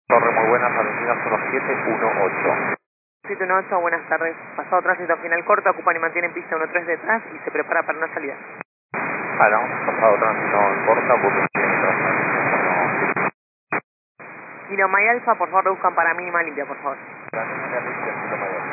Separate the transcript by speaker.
Speaker 1: Torre, muy buenas, Argentina 1718.
Speaker 2: 718, buenas tardes. Pasado tránsito final corto, ocupan y mantienen pista 13 detrás y se prepara para una salida.
Speaker 1: Bueno, pasado tránsito en corta, punto kilómetros.
Speaker 2: Kilo May Alfa, por favor, reduzcan para mínima limpia, por favor.
Speaker 1: Gracias.